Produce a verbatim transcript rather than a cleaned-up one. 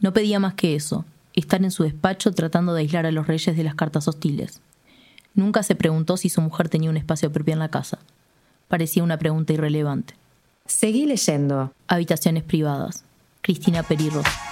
No pedía más que eso, estar en su despacho tratando de aislar a los reyes de las cartas hostiles. Nunca se preguntó si su mujer tenía un espacio propio en la casa. Parecía una pregunta irrelevante. Seguí leyendo. Habitaciones privadas. Cristina Perirros.